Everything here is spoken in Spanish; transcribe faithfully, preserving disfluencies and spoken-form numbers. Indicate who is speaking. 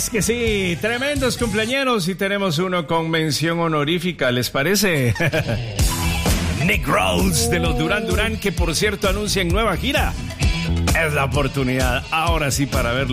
Speaker 1: Es que sí, tremendos cumpleañeros y tenemos uno con mención honorífica, ¿les parece? Nick Rhodes de los Duran Duran, que por cierto anuncian nueva gira. Es la oportunidad, ahora sí, para verlo.